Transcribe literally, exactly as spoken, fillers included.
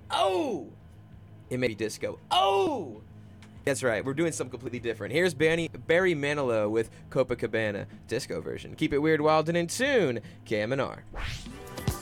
Oh! It may be disco. Oh! That's right. We're doing something completely different. Here's Barry, Barry Manilow with Copacabana, disco version. Keep it weird, wild, and in tune. K M N R.